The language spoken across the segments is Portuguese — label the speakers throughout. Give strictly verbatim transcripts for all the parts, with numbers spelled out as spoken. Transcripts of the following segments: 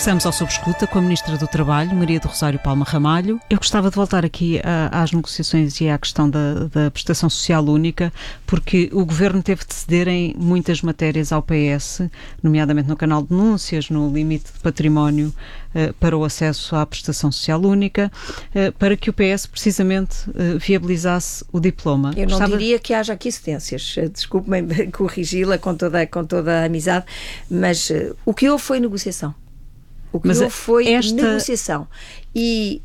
Speaker 1: Regressamos ao Sob Escuta com a Ministra do Trabalho, Maria do Rosário Palma Ramalho. Eu gostava de voltar aqui a, às negociações e à questão da, da prestação social única, porque o Governo teve de ceder em muitas matérias ao P S, nomeadamente no canal de denúncias, no limite de património uh, para o acesso à prestação social única, uh, para que o P S precisamente uh, viabilizasse o diploma.
Speaker 2: Eu não
Speaker 1: gostava...
Speaker 2: diria que haja aqui cedências, desculpe-me corrigi-la com toda, com toda a amizade, mas uh, o que houve foi negociação. O que
Speaker 1: Mas
Speaker 2: houve foi
Speaker 1: esta...
Speaker 2: negociação. E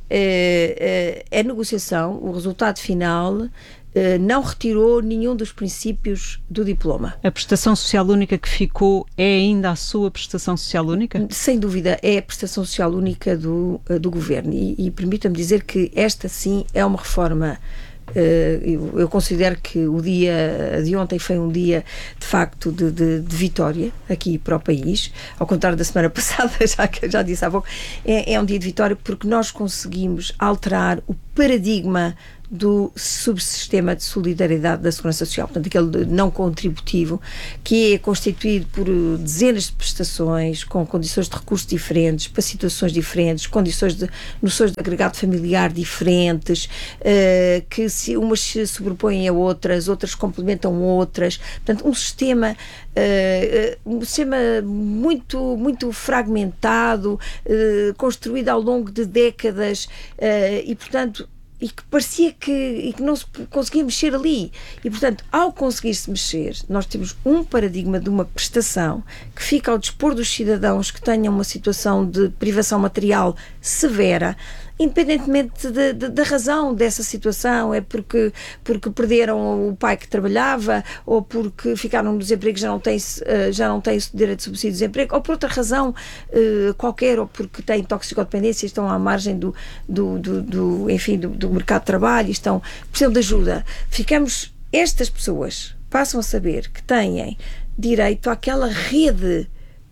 Speaker 2: uh, uh, a negociação, o resultado final, uh, não retirou nenhum dos princípios do diploma.
Speaker 1: A prestação social única que ficou é ainda a sua prestação social única?
Speaker 2: Sem dúvida, é a prestação social única do, uh, do Governo. E, e permita-me dizer que esta, sim, é uma reforma. Uh, eu, eu considero que o dia de ontem foi um dia de facto de, de, de vitória aqui para o país, ao contrário da semana passada, já que já disse há pouco, é, é um dia de vitória porque nós conseguimos alterar o paradigma do subsistema de solidariedade da Segurança Social, portanto aquele não contributivo, que é constituído por dezenas de prestações com condições de recurso diferentes, para situações diferentes, condições de noções de agregado familiar diferentes, uh, que se umas se sobrepõem a outras, outras complementam outras, portanto um sistema uh, um sistema muito, muito fragmentado, uh, construído ao longo de décadas, uh, e portanto e que parecia que, e que não se conseguia mexer ali. E, portanto, ao conseguir-se mexer, nós temos um paradigma de uma prestação que fica ao dispor dos cidadãos que tenham uma situação de privação material severa, independentemente de, de, da razão dessa situação, é porque, porque perderam o pai que trabalhava, ou porque ficaram no desemprego e já não têm, já não têm direito de subsídio de desemprego, ou por outra razão uh, qualquer, ou porque têm toxicodependência, estão à margem do, do, do, do, enfim, do, do mercado de trabalho, estão, precisam de ajuda. Ficamos, estas pessoas passam a saber que têm direito àquela rede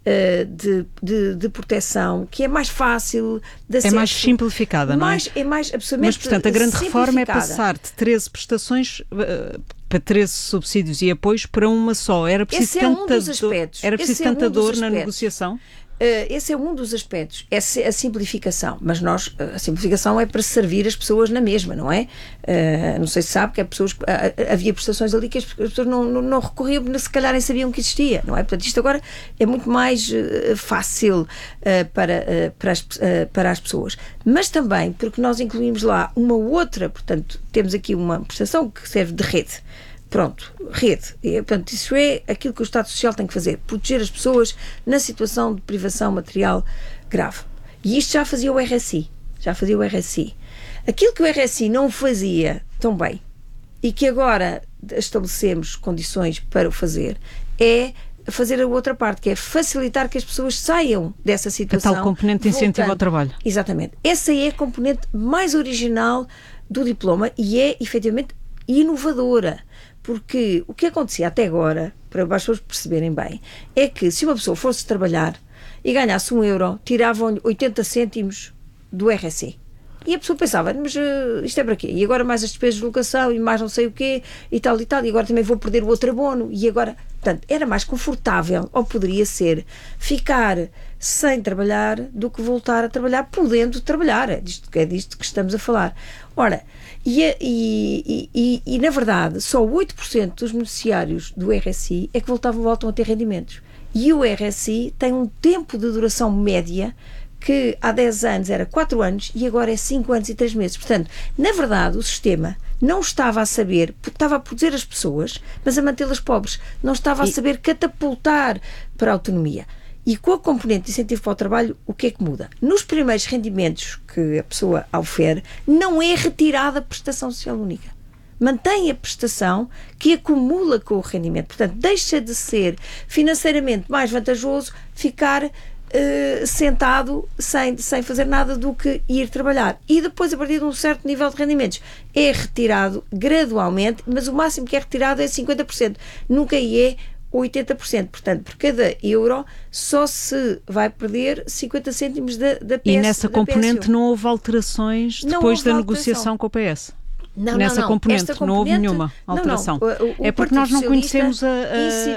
Speaker 2: De, de, de proteção, que é mais fácil de acesso.
Speaker 1: É mais simplificada,
Speaker 2: mais,
Speaker 1: não é?
Speaker 2: É mais absolutamente
Speaker 1: Mas, portanto, a grande reforma é passar de treze prestações uh, para treze subsídios e apoios para uma só. Era preciso
Speaker 2: Esse é um
Speaker 1: tanta
Speaker 2: dos aspectos.
Speaker 1: Era preciso
Speaker 2: Esse é um
Speaker 1: tanta
Speaker 2: dos
Speaker 1: dor na
Speaker 2: aspectos.
Speaker 1: negociação?
Speaker 2: Uh, esse é um dos aspectos, é a simplificação, mas nós, a simplificação é para servir as pessoas na mesma, não é? Uh, não sei se sabe que há pessoas, uh, havia prestações ali que as pessoas não, não, não recorriam, se calhar nem sabiam que existia, não é? Portanto, isto agora é muito mais uh, fácil uh, para, uh, para, as, uh, para as pessoas, mas também porque nós incluímos lá uma outra, portanto, temos aqui uma prestação que serve de rede. Pronto, rede. E, portanto, isso é aquilo que o Estado Social tem que fazer, proteger as pessoas na situação de privação material grave. E isto já fazia o R S I. Já fazia o R S I. Aquilo que o R S I não fazia tão bem e que agora estabelecemos condições para o fazer é fazer a outra parte, que é facilitar que as pessoas saiam dessa situação.
Speaker 1: A tal componente de incentivo ao trabalho.
Speaker 2: Exatamente. Essa é a componente mais original do diploma e é, efetivamente, inovadora. Porque o que acontecia até agora, para as pessoas perceberem bem, é que se uma pessoa fosse trabalhar e ganhasse um euro, tiravam-lhe oitenta cêntimos do R S I. E a pessoa pensava, mas uh, isto é para quê? E agora mais as despesas de locação e mais não sei o quê e tal e tal, e agora também vou perder o outro abono. E agora, portanto, era mais confortável, ou poderia ser, ficar sem trabalhar do que voltar a trabalhar podendo trabalhar. É disto, é disto que estamos a falar. Ora, e, e, e, e, e na verdade, só oito por cento dos beneficiários do R S I é que voltavam, voltam a ter rendimentos. E o R S I tem um tempo de duração média que há dez anos era quatro anos e agora é cinco anos e três meses. Portanto, na verdade, o sistema não estava a saber, estava a proteger as pessoas, mas a mantê-las pobres. Não estava a saber catapultar para a autonomia. E com a componente de incentivo para o trabalho, o que é que muda? Nos primeiros rendimentos que a pessoa ofere, não é retirada a prestação social única. Mantém a prestação que acumula com o rendimento. Portanto, deixa de ser financeiramente mais vantajoso ficar uh, sentado sem, sem fazer nada do que ir trabalhar. E depois, a partir de um certo nível de rendimentos, é retirado gradualmente, mas o máximo que é retirado é cinquenta por cento. Nunca é oitenta por cento. Portanto, por cada euro só se vai perder cinquenta cêntimos da, da P S.
Speaker 1: E nessa componente
Speaker 2: P S U.
Speaker 1: não houve alterações
Speaker 2: Não
Speaker 1: depois
Speaker 2: houve
Speaker 1: da
Speaker 2: alteração.
Speaker 1: negociação com o P S?
Speaker 2: Não,
Speaker 1: Nessa
Speaker 2: não, não.
Speaker 1: componente,
Speaker 2: Esta
Speaker 1: não houve
Speaker 2: componente,
Speaker 1: nenhuma alteração.
Speaker 2: Não, não. O, o
Speaker 1: é porque nós não
Speaker 2: Partido
Speaker 1: conhecemos a, a,
Speaker 2: incidiu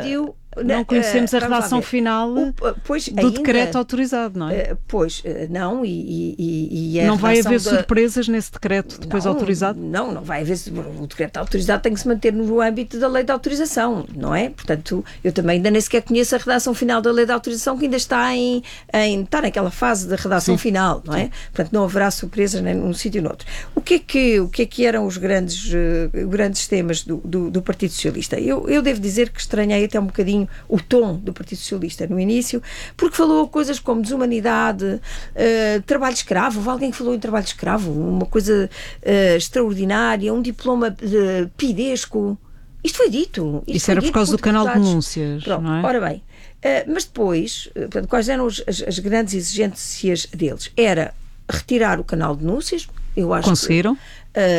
Speaker 1: Não conhecemos uh, a redação final o,
Speaker 2: pois,
Speaker 1: do
Speaker 2: ainda,
Speaker 1: decreto autorizado, não é?
Speaker 2: Uh, pois, uh, não, e, e, e a
Speaker 1: não vai haver
Speaker 2: da...
Speaker 1: surpresas nesse decreto depois
Speaker 2: não,
Speaker 1: autorizado?
Speaker 2: Não, não vai haver. O decreto autorizado tem que se manter no âmbito da lei de autorização, não é? Portanto, eu também ainda nem sequer conheço a redação final da lei de autorização, que ainda está em, em está naquela fase da redação Sim. final, não é? Sim. Portanto, não haverá surpresas nem num sítio ou noutro. O que é que, o que é que eram os grandes, uh, grandes temas do, do, do Partido Socialista? Eu, eu devo dizer que estranhei até um bocadinho o tom do Partido Socialista no início, porque falou coisas como desumanidade, uh, trabalho escravo. Houve alguém que falou em trabalho escravo, uma coisa uh, extraordinária, um diploma uh, pidesco. Isto foi dito. Isto
Speaker 1: Isso
Speaker 2: foi
Speaker 1: era
Speaker 2: dito
Speaker 1: por causa
Speaker 2: por
Speaker 1: do canal de
Speaker 2: deputados.
Speaker 1: denúncias,
Speaker 2: Pronto,
Speaker 1: não é?
Speaker 2: Ora bem, uh, mas depois, uh, portanto, quais eram as, as, as grandes exigências deles? Era retirar o canal de denúncias. Eu acho
Speaker 1: Conseguiram?
Speaker 2: Que,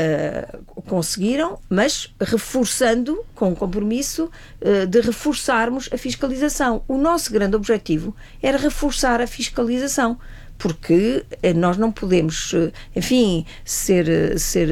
Speaker 2: Uh, conseguiram, mas reforçando, com o compromisso uh, de reforçarmos a fiscalização. O nosso grande objetivo era reforçar a fiscalização, porque uh, nós não podemos, uh, enfim, ser, ser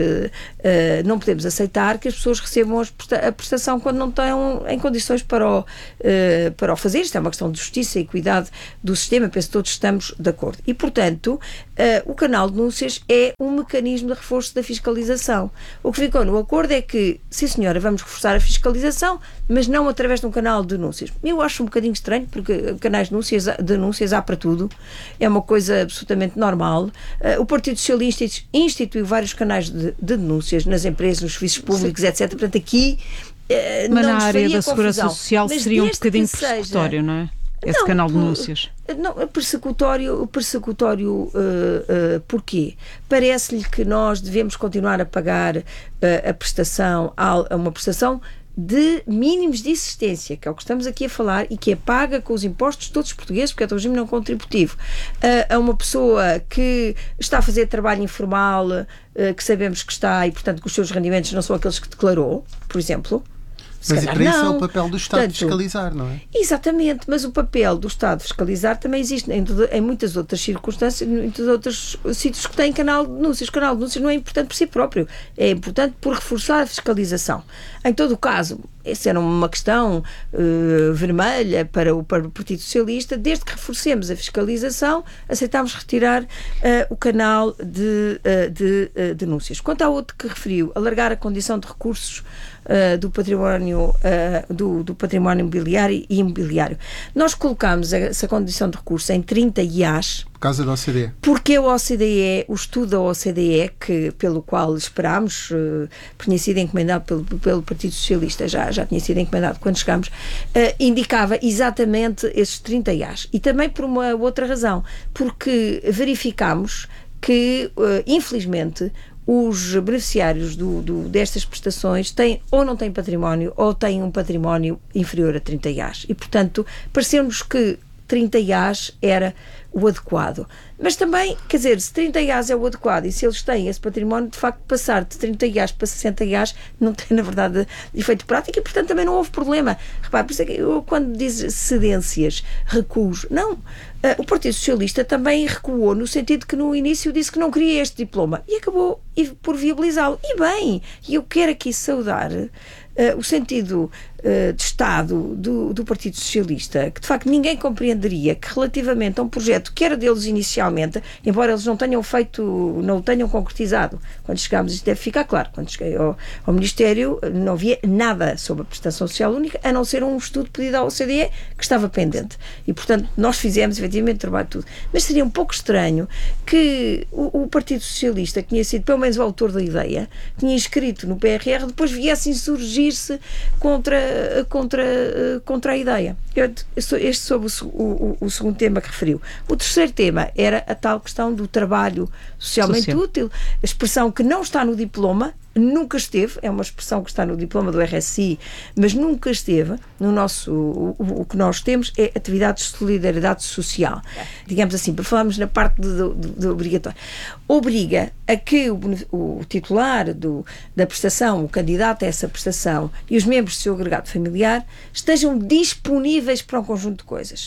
Speaker 2: uh, não podemos aceitar que as pessoas recebam a prestação quando não estão em condições para o, uh, para o fazer. Isto é uma questão de justiça e cuidado do sistema, penso que todos estamos de acordo. E, portanto, uh, o canal de denúncias é um mecanismo de reforço da fiscalização. O que ficou no acordo é que, sim senhora, vamos reforçar a fiscalização, mas não através de um canal de denúncias. Eu acho um bocadinho estranho, porque canais de denúncias, denúncias há para tudo, é uma coisa absolutamente normal. Uh, o Partido Socialista instituiu vários canais de, de denúncias nas empresas, nos serviços públicos, Sim. etcétera. Portanto, aqui uh,
Speaker 1: mas
Speaker 2: não
Speaker 1: na área da segurança
Speaker 2: confusão.
Speaker 1: social
Speaker 2: Mas
Speaker 1: seria um bocadinho
Speaker 2: seja,
Speaker 1: persecutório, não é? Esse
Speaker 2: não,
Speaker 1: canal de denúncias.
Speaker 2: Não, persecutório, persecutório uh, uh, porquê? Parece-lhe que nós devemos continuar a pagar uh, a prestação, a, a uma prestação de mínimos de existência, que é o que estamos aqui a falar, e que é paga com os impostos de todos os portugueses, porque é o regime não contributivo, uh, a uma pessoa que está a fazer trabalho informal, uh, que sabemos que está, e portanto que os seus rendimentos não são aqueles que declarou, por exemplo. Se
Speaker 3: mas para
Speaker 2: não.
Speaker 3: isso é o papel do Estado
Speaker 2: Portanto,
Speaker 3: fiscalizar, não é?
Speaker 2: Exatamente, mas o papel do Estado fiscalizar também existe em, em muitas outras circunstâncias, em muitos outros sítios que têm canal de denúncias. O canal de denúncias não é importante por si próprio, é importante por reforçar a fiscalização. Em todo o caso, essa era uma questão uh, vermelha para o, para o Partido Socialista. Desde que reforcemos a fiscalização, aceitámos retirar uh, o canal de, uh, de uh, denúncias. Quanto ao outro que referiu, alargar a condição de recursos uh, do património uh, do, do património imobiliário e imobiliário. Nós colocámos essa condição de recurso em trinta I A S.
Speaker 3: Por causa da O C D E.
Speaker 2: Porque a O C D E, o estudo da O C D E, que, pelo qual esperámos, uh, tinha sido encomendado pelo, pelo Partido Socialista, já, já tinha sido encomendado quando chegámos, uh, indicava exatamente esses trinta I A S. E também por uma outra razão, porque verificámos que, uh, infelizmente, os beneficiários do, do, destas prestações têm ou não têm património ou têm um património inferior a trinta I A S. E, portanto, pareceu-nos que trinta I A S era o adequado. Mas também, quer dizer, se trinta I A S é o adequado e se eles têm esse património, de facto, passar de trinta I A S para sessenta I A S não tem, na verdade, efeito prático e, portanto, também não houve problema. Repare, por isso é que eu, quando diz cedências, recuos, não. Uh, o Partido Socialista também recuou no sentido que no início disse que não queria este diploma e acabou por viabilizá-lo. E bem, e eu quero aqui saudar uh, o sentido uh, de Estado do, do Partido Socialista, que de facto ninguém compreenderia que relativamente a um projeto que era deles inicialmente, embora eles não tenham feito, não o tenham concretizado, quando chegámos, isto deve ficar claro, quando cheguei ao, ao Ministério não havia nada sobre a prestação social única, a não ser um estudo pedido à O C D E que estava pendente. E portanto nós fizemos efetivamente o trabalho de tudo. Mas seria um pouco estranho que o, o Partido Socialista, que tinha sido pelo menos o autor da ideia, tinha inscrito no P R R, depois viesse insurgir-se contra, contra, contra a ideia. Este sobre o, o, o segundo tema que referiu. O terceiro tema era a tal questão do trabalho socialmente Social. útil, a expressão que não está no diploma, nunca esteve, é uma expressão que está no diploma do R S I, mas nunca esteve no nosso, o, o, o que nós temos é atividades de solidariedade social, é. digamos assim, para falarmos na parte do, do, do obrigatório, obriga a que o, o titular do, da prestação, o candidato a essa prestação e os membros do seu agregado familiar estejam disponíveis para um conjunto de coisas.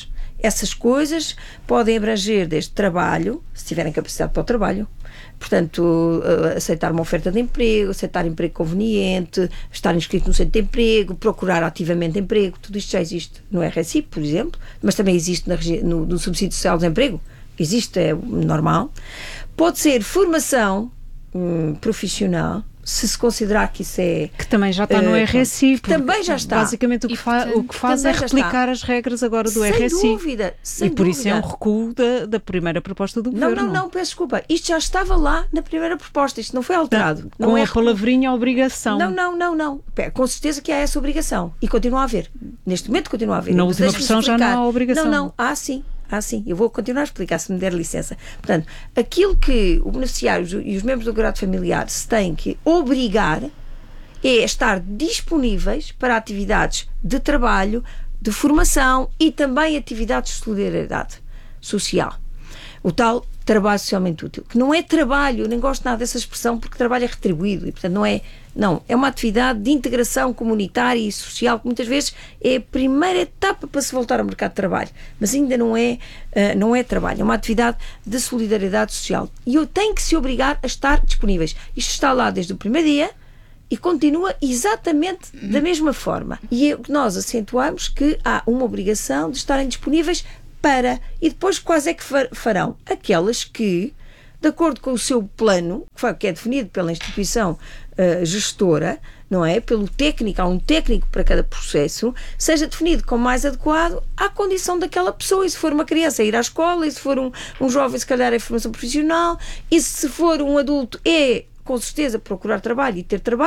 Speaker 2: essas coisas podem abranger desde trabalho, se tiverem capacidade para o trabalho, portanto, aceitar uma oferta de emprego, aceitar emprego conveniente, estar inscrito no centro de emprego, procurar ativamente emprego, tudo isto já existe no R S I, por exemplo, mas também existe na, no, no subsídio social de desemprego, existe, é normal. Pode ser formação hum, profissional, se se considerar que isso é...
Speaker 1: Que também já está uh, no R S I.
Speaker 2: Que também já está.
Speaker 1: Basicamente o que, fa o que faz é replicar as regras agora do
Speaker 2: sem
Speaker 1: R S I.
Speaker 2: Dúvida, sem
Speaker 1: e por
Speaker 2: dúvida.
Speaker 1: isso é um recuo da, da primeira proposta do
Speaker 2: não,
Speaker 1: Governo.
Speaker 2: Não, não, não, peço desculpa. Isto já estava lá na primeira proposta. Isto não foi alterado.
Speaker 1: Não,
Speaker 2: não
Speaker 1: com
Speaker 2: é
Speaker 1: a palavrinha obrigação.
Speaker 2: Não, não, não, não. Pera, com certeza que há essa obrigação. E continua a haver. Neste momento continua a haver.
Speaker 1: Na última versão já não há obrigação.
Speaker 2: Não, não. Há sim. Ah, sim, eu vou continuar a explicar, se me der licença. Portanto, aquilo que o beneficiário e os membros do agregado familiar se têm que obrigar é estar disponíveis para atividades de trabalho, de formação e também atividades de solidariedade social. O tal trabalho socialmente útil, que não é trabalho, eu nem gosto nada dessa expressão porque trabalho é retribuído e, portanto, não é, não, é uma atividade de integração comunitária e social que muitas vezes é a primeira etapa para se voltar ao mercado de trabalho, mas ainda não é, uh, não é trabalho, é uma atividade de solidariedade social. E eu tenho que se obrigar a estar disponíveis. Isto está lá desde o primeiro dia e continua exatamente da mesma forma. E é o que nós acentuamos que há uma obrigação de estarem disponíveis para... E depois quais é que farão? Aquelas que, de acordo com o seu plano, que é definido pela instituição uh, gestora, não é? Pelo técnico, há um técnico para cada processo, seja definido como mais adequado à condição daquela pessoa. E se for uma criança, é ir à escola, e se for um, um jovem, se calhar é formação profissional, e se for um adulto, é, com certeza, procurar trabalho e ter trabalho.